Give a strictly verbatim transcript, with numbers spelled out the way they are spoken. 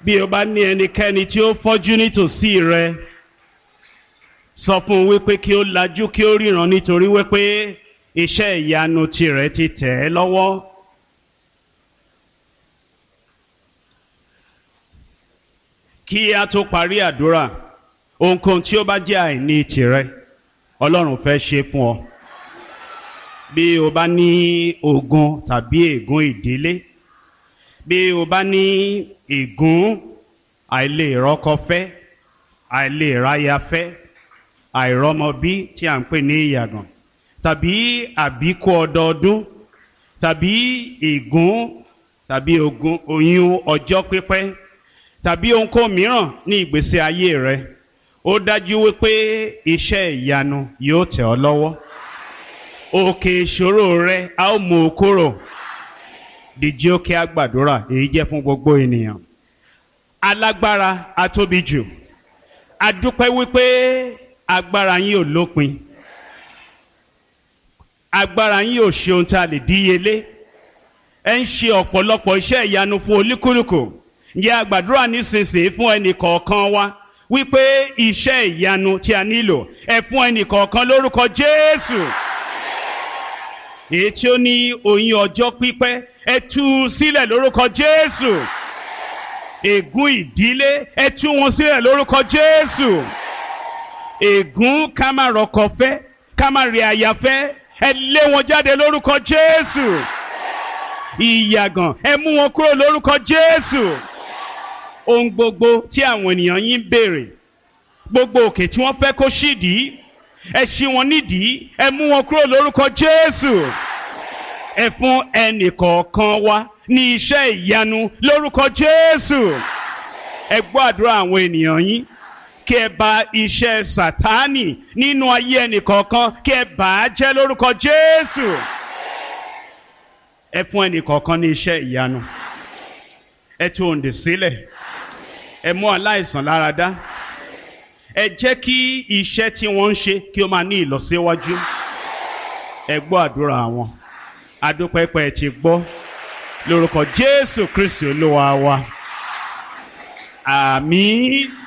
bí o bá ní ẹnikẹ́ni tí ó fọ́jú nítòsí rẹ, sọ fún un wípé kí ó lajú kí ó ríran, nítorí wípé iṣẹ́ ìyanu tirẹ̀ ti tẹ̀ ẹ́ lọ́wọ́. Kí a tó parí àdúrà, ohunkóhun tí ó bá jẹ́ àìní tirẹ̀, Ọlọ́run fẹ́ ṣe fún ọ. Bí o bá ní ogun tàbí ègún ìdílé, bí o bá ní ègún àìlèrọ́kọfẹ́, àìlèráyafẹ́, àìrọ́mọbí tí à ń pè ní ìyàgàn, tàbí àbíkú ọdọọdún, tàbí ègún tàbí ogun oyún ọjọ́ pípẹ́, tàbí ohunkóhun mìíràn ní ìgbésí ayé rẹ, ó dájú wípé iṣẹ́ ìyanu yóò tẹ̀ ọ́ lọ́wọ́. Òkè ìṣòro rẹ a ó mú o kúrò. Dìjí ó kí a gbàdúrà, èyí jẹ́ fún gbogbo ènìyàn. Alágbára atóbi jù, a dúpẹ́ wípé agbára yín ò lópin, agbára yín ò ṣe ohun tá a lè díyelé. Ẹ ń ṣe ọ̀pọ̀lọpọ̀ iṣẹ́ ìyanu fún olúkúlùkù. Ǹjẹ́ a gbàdúrà nísinsìnyí fún ẹnì kọ̀ọ̀kan wa wípé iṣẹ́ ìyanu tí a nílò ẹ fún ẹnì kọ̀ọ̀kan lórúkọ Jésù. Èyí tí ó ní oyún ọjọ́ pípẹ́, ẹ tú u sílẹ̀ lórúkọ Jésù. Ègún ìdílé, ẹ tú wọn sílẹ̀ lórúkọ Jésù. Ègún ká má rọ́kọ fẹ́, ká má rí aya fẹ́, ẹ lé wọn jáde lórúkọ Jésù. Ìyàgàn, ẹ mú wọn kúrò lórúkọ Jésù. Ohun gbogbo tí àwọn ènìyàn yín béèrè, gbogbo òkè tí wọ́n fẹ́ kó ṣídìí, ẹ ṣí wọn nídìí, ẹ mú wọn kúrò lórúkọ Jésù. Ẹ fún ẹnì kọ̀ọ̀kan wa ní iṣẹ́ ìyanu lórúkọ Jésù. Ẹ gbọ́ àdúrà àwọn ènìyàn yín, kí ẹ bà iṣẹ́ Sátánì nínú ayé ẹnì kọ̀ọ̀kan, kí ẹ bà á jẹ́ lórúkọ Jésù. Ẹ fún ẹnì kọ̀ọ̀kan ní iṣẹ́ ìyanu. Ẹ tú òǹdè sílẹ̀. Ẹ mú aláìsàn lára dá. Ẹ jẹ́ kí iṣẹ́ tí wọ́n ń ṣe kí ó máa ní ìlọsíwájú. Ẹ gbọ́ àdúrà wọn. Adúpẹ́ pé ẹ ti gbọ́. Lórúkọ Jésù Kristi Olúwa wa. Àmín.